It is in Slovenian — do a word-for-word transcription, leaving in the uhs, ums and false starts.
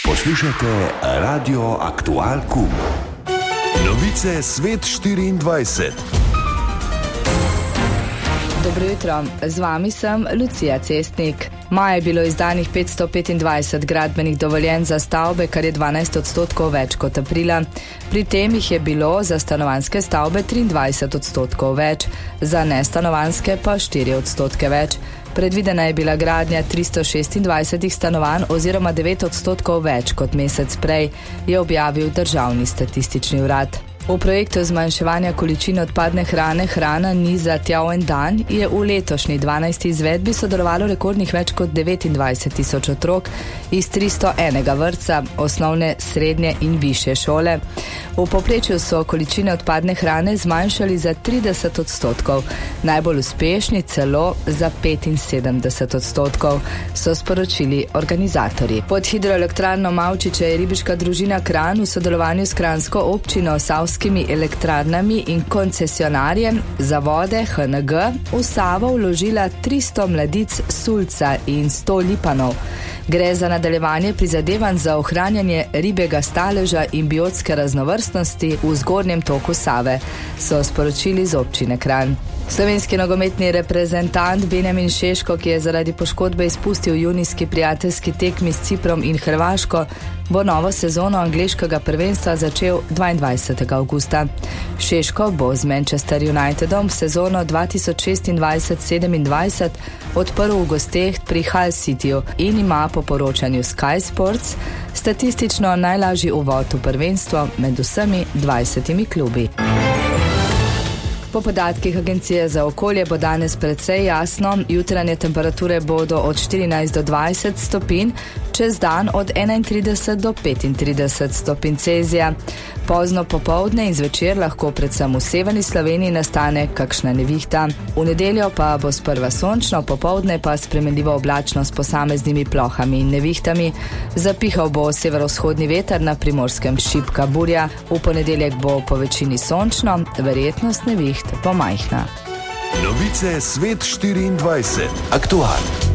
Poslušate Radio Aktual Kum. Novice Svet štiriindvajset. Dobro jutro, z vami sem Lucija Cestnik. Maja je bilo izdanih petsto petindvajset gradbenih dovoljenj za stavbe, kar je dvanajst odstotkov več kot aprila. Pri tem jih je bilo za stanovanjske stavbe triindvajset odstotkov več, za nestanovanjske pa štiri odstotke več. Predvidena je bila gradnja tristo šestindvajset stanovanj oziroma devet odstotkov več kot mesec prej, je objavil Državni statistični urad. V projektu zmanjševanja količine odpadne hrane Hrana ni za tja en dan je v letošnji dvanajsti izvedbi sodelovalo rekordnih več kot devetindvajset tisoč otrok iz tristo enega vrtca, osnovne, srednje in višje šole. V povprečju so količine odpadne hrane zmanjšali za trideset odstotkov, najbolj uspešni celo za petinsedemdeset odstotkov, so sporočili organizatorji. Pod hidroelektrarno Mavčiče je ribiška družina Kranj v sodelovanju s kranjsko občino Savskimi elektrarnami in koncesionarjem za vode H N G v Savo vložila tristo mladic sulca in sto lipanov. Gre za nadaljevanje prizadevanj za ohranjanje ribjega staleža in biotske raznovrstnosti v zgornjem toku Save, so sporočili z občine Kranj. Slovenski nogometni reprezentant Benjamin Šeško, ki je zaradi poškodbe izpustil junijski prijateljski tekmi s Ciprom in Hrvaško, bo novo sezono angleškega prvenstva začel dvaindvajsetega avgusta. Šeško bo z Manchester Unitedom sezono dva tisoč šestindvajset sedemindvajset odprl v gosteh pri Hull Cityju in ima po poročanju Sky Sports statistično najlažji uvod v prvenstvo med vsemi dvajsetimi klubi. Po podatkih Agencije za okolje bo danes precej jasno, jutranje temperature bodo od štirinajst do dvajset stopinj, čez dan od enaintrideset do petintrideset stopinj Celzija. Pozno popoldne in zvečer lahko predvsem v severni Sloveniji nastane kakšna nevihta. V nedeljo pa bo sprva sončno, popoldne pa spremenljivo oblačno s posameznimi plohami in nevihtami. Zapihal bo severovzhodni veter, na Primorskem šibka burja. V ponedeljek bo po večini sončno, verjetnost neviht pomajhna. Novice Svet štiriindvajset. Aktual.